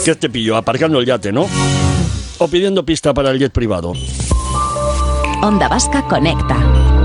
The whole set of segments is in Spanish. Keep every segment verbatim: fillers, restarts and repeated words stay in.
¿Qué te pillo? Aparcando el yate, ¿no? O pidiendo pista para el jet privado. Onda Vasca Conecta.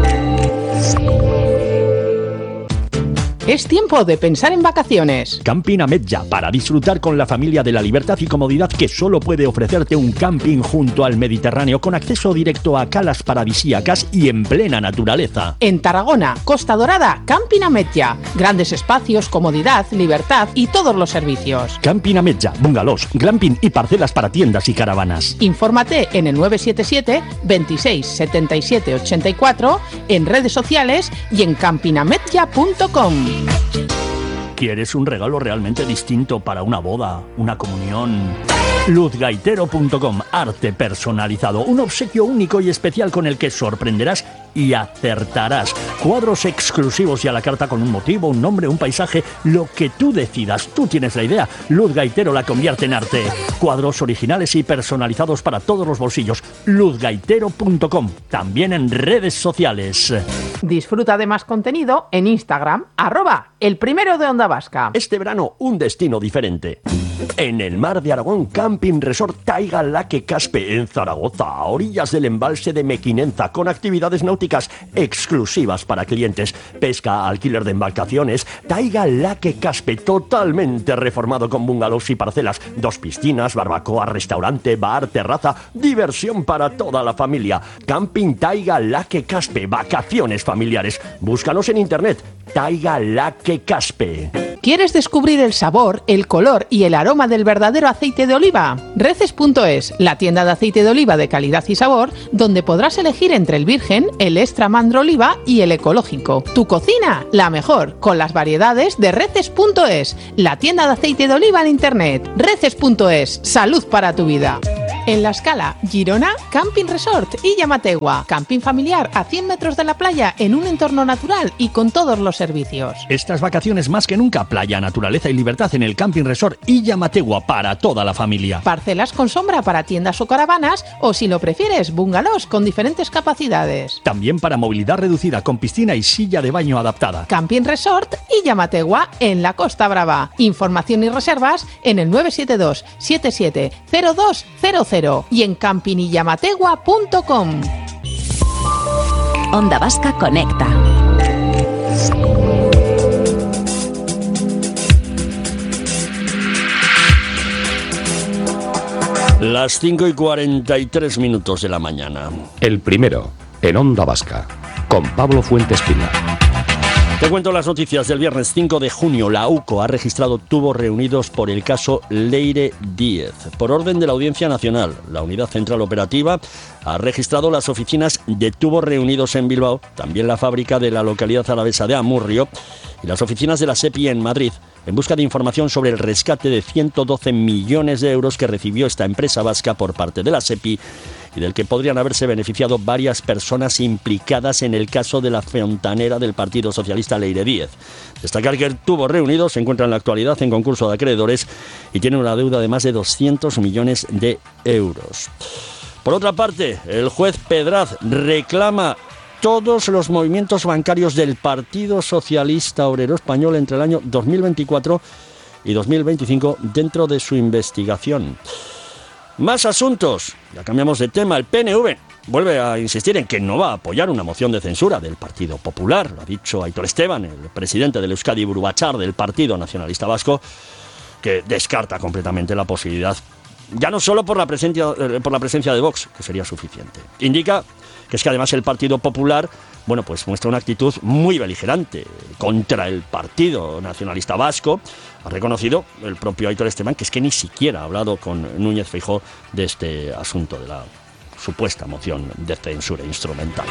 Es tiempo de pensar en vacaciones. Camping Ametlla, para disfrutar con la familia de la libertad y comodidad que solo puede ofrecerte un camping junto al Mediterráneo, con acceso directo a calas paradisíacas y en plena naturaleza. En Tarragona, Costa Dorada, Camping Ametlla. Grandes espacios, comodidad, libertad y todos los servicios. Camping Ametlla, bungalows, glamping y parcelas para tiendas y caravanas. Infórmate en el nueve siete siete, veintiséis, setenta y siete, ochenta y cuatro, en redes sociales y en camping ametlla punto com. ¿Quieres un regalo realmente distinto para una boda, una comunión? luz gaitero punto com, arte personalizado, un obsequio único y especial con el que sorprenderás y acertarás. Cuadros exclusivos y a la carta con un motivo, un nombre, un paisaje, lo que tú decidas. Tú tienes la idea. Luz Gaitero la convierte en arte. Cuadros originales y personalizados para todos los bolsillos. luz gaitero punto com, también en redes sociales. Disfruta de más contenido en Instagram, arroba el primero de Onda Vasca. Este verano, un destino diferente. En el mar de Aragón, Camping Resort Taiga Laque Caspe, en Zaragoza, a orillas del embalse de Mequinenza, con actividades náuticas exclusivas para clientes, pesca, alquiler de embarcaciones. Taiga Laque Caspe, totalmente reformado con bungalows y parcelas, dos piscinas, barbacoa, restaurante, bar, terraza, diversión para toda la familia. Camping Taiga Laque Caspe, vacaciones familiares. Búscanos en internet, Taiga Laque Caspe. ¿Quieres descubrir el sabor, el color y el aroma del verdadero aceite de oliva? Reces punto es, la tienda de aceite de oliva de calidad y sabor, donde podrás elegir entre el virgen, el extra mandro oliva y el ecológico. Tu cocina, la mejor, con las variedades de Reces punto es, la tienda de aceite de oliva en internet. Reces punto es, salud para tu vida. En La Escala, Girona, Camping Resort y Llamategua. Camping familiar a cien metros de la playa en un entorno natural y con todos los servicios. Estas vacaciones más que nunca, playa, naturaleza y libertad en el Camping Resort y Llamategua para toda la familia. Parcelas con sombra para tiendas o caravanas, o si lo prefieres, bungalows con diferentes capacidades. También para movilidad reducida con piscina y silla de baño adaptada. Camping Resort y Llamategua en la Costa Brava. Información y reservas en el nueve siete dos, siete siete cero dos cero cero y en camping y llamategua punto com. Onda Vasca Conecta. Las cinco y cuarenta y tres minutos de la mañana. El primero, en Onda Vasca, con Pablo Fuentes Pina. Te cuento las noticias del viernes cinco de junio. La UCO ha registrado tubos reunidos por el caso Leire Díez. Por orden de la Audiencia Nacional, la Unidad Central Operativa ha registrado las oficinas de tubos reunidos en Bilbao, también la fábrica de la localidad alavesa de Amurrio y las oficinas de la SEPI en Madrid, en busca de información sobre el rescate de ciento doce millones de euros que recibió esta empresa vasca por parte de la SEPI y del que podrían haberse beneficiado varias personas implicadas en el caso de la fontanera del Partido Socialista Leire Díez. Destacar que el tubo reunido se encuentra en la actualidad en concurso de acreedores y tiene una deuda de más de doscientos millones de euros. Por otra parte, el juez Pedraz reclama todos los movimientos bancarios del Partido Socialista Obrero Español entre el año dos mil veinticuatro y dos mil veinticinco dentro de su investigación. Más asuntos. Ya cambiamos de tema. El P N V vuelve a insistir en que no va a apoyar una moción de censura del Partido Popular. Lo ha dicho Aitor Esteban, el presidente del Euskadi Burubachar del Partido Nacionalista Vasco, que descarta completamente la posibilidad, ya no solo por la presencia, por la presencia de Vox, que sería suficiente. Indica que es que además el Partido Popular, bueno, pues muestra una actitud muy beligerante contra el Partido Nacionalista Vasco. Ha reconocido el propio Aitor Esteban que es que ni siquiera ha hablado con Núñez Feijóo de este asunto de la supuesta moción de censura instrumental.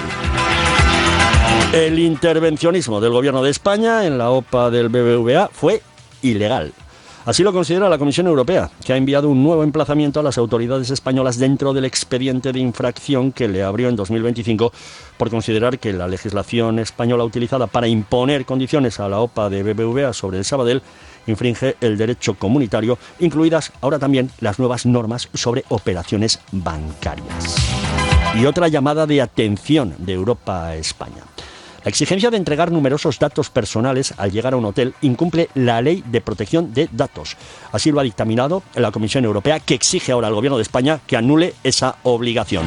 El intervencionismo del Gobierno de España en la OPA del B B V A fue ilegal. Así lo considera la Comisión Europea, que ha enviado un nuevo emplazamiento a las autoridades españolas dentro del expediente de infracción que le abrió en dos mil veinticinco por considerar que la legislación española utilizada para imponer condiciones a la OPA de B B V A sobre el Sabadell infringe el derecho comunitario, incluidas ahora también las nuevas normas sobre operaciones bancarias. Y otra llamada de atención de Europa a España. La La exigencia de entregar numerosos datos personales al llegar a un hotel incumple la Ley de Protección de Datos. Así lo ha dictaminado la Comisión Europea, que exige ahora al Gobierno de España que anule esa obligación.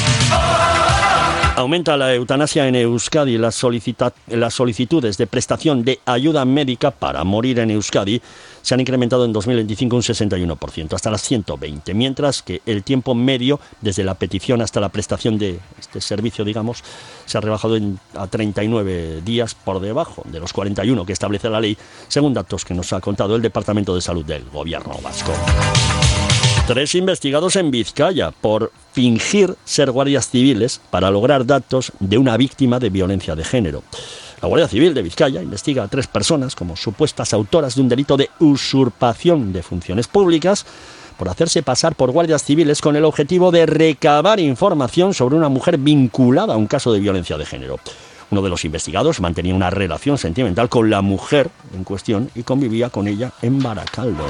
Aumenta la eutanasia en Euskadi. Las, solicita- las solicitudes de prestación de ayuda médica para morir en Euskadi se han incrementado en dos mil veinticinco un sesenta y uno por ciento, hasta las ciento veinte, mientras que el tiempo medio desde la petición hasta la prestación de este servicio, digamos, se ha rebajado en, a treinta y nueve días, por debajo de los cuarenta y uno que establece la ley, según datos que nos ha contado el Departamento de Salud del Gobierno vasco. Tres investigados en Vizcaya por fingir ser guardias civiles para lograr datos de una víctima de violencia de género. La Guardia Civil de Vizcaya investiga a tres personas como supuestas autoras de un delito de usurpación de funciones públicas por hacerse pasar por guardias civiles con el objetivo de recabar información sobre una mujer vinculada a un caso de violencia de género. Uno de los investigados mantenía una relación sentimental con la mujer en cuestión y convivía con ella en Baracaldo.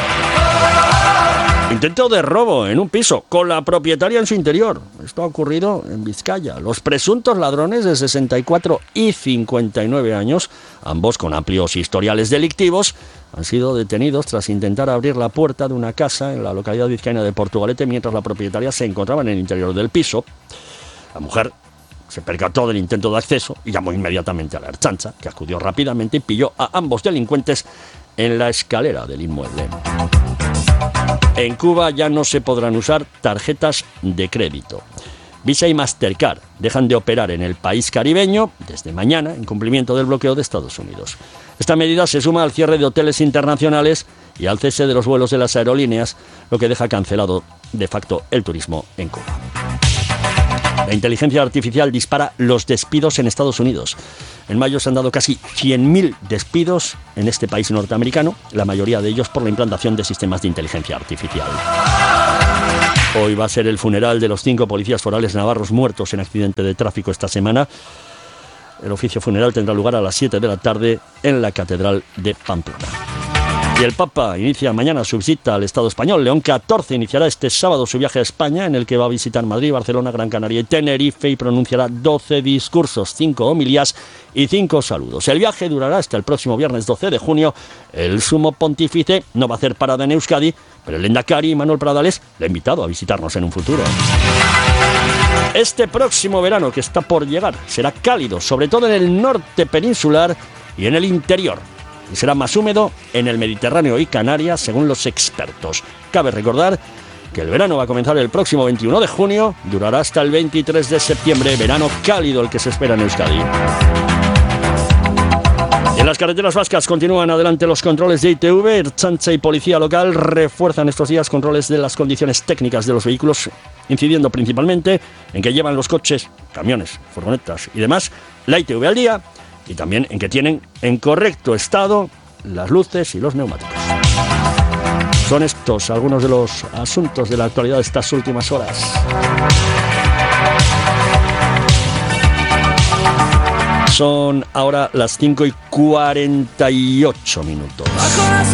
Intento de robo en un piso con la propietaria en su interior. Esto ha ocurrido en Vizcaya. Los presuntos ladrones de sesenta y cuatro y cincuenta y nueve años, ambos con amplios historiales delictivos, han sido detenidos tras intentar abrir la puerta de una casa en la localidad vizcaína de Portugalete mientras la propietaria se encontraba en el interior del piso. La mujer se percató del intento de acceso y llamó inmediatamente a la Ertzaintza, que acudió rápidamente y pilló a ambos delincuentes en la escalera del inmueble. En Cuba ya no se podrán usar tarjetas de crédito. Visa y Mastercard dejan de operar en el país caribeño desde mañana en cumplimiento del bloqueo de Estados Unidos. Esta medida se suma al cierre de hoteles internacionales y al cese de los vuelos de las aerolíneas, lo que deja cancelado de facto el turismo en Cuba. La inteligencia artificial dispara los despidos en Estados Unidos. En mayo se han dado casi cien mil despidos en este país norteamericano, la mayoría de ellos por la implantación de sistemas de inteligencia artificial. Hoy va a ser el funeral de los cinco policías forales navarros muertos en accidente de tráfico esta semana. El oficio funeral tendrá lugar a las siete de la tarde en la Catedral de Pamplona. Y el Papa inicia mañana su visita al Estado español. León catorce iniciará este sábado su viaje a España, en el que va a visitar Madrid, Barcelona, Gran Canaria y Tenerife, y pronunciará doce discursos, cinco homilías y cinco saludos. El viaje durará hasta el próximo viernes doce de junio. El sumo pontífice no va a hacer parada en Euskadi, pero el Lehendakari Manuel Pradales le ha invitado a visitarnos en un futuro. Este próximo verano que está por llegar será cálido, sobre todo en el norte peninsular y en el interior. Y será más húmedo en el Mediterráneo y Canarias, según los expertos. Cabe recordar que el verano va a comenzar el próximo veintiuno de junio, durará hasta el veintitrés de septiembre, verano cálido el que se espera en Euskadi. En las carreteras vascas continúan adelante los controles de I T V. Ertzaintza y Policía Local refuerzan estos días controles de las condiciones técnicas de los vehículos, incidiendo principalmente en que llevan los coches, camiones, furgonetas y demás la I T V al día, y también en que tienen en correcto estado las luces y los neumáticos. Son estos algunos de los asuntos de la actualidad de estas últimas horas. Son ahora las cinco y cuarenta y ocho minutos.